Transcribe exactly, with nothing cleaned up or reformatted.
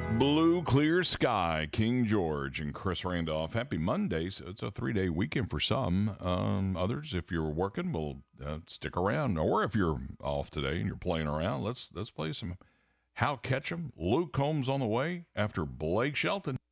Blue Clear Sky, King George and Chris Randolph. Happy Monday. So it's a three-day weekend for some. Um, others, if you're working, will uh, stick around. Or if you're off today and you're playing around, let's let's play some Hal Ketchum. Luke Combs on the way after Blake Shelton.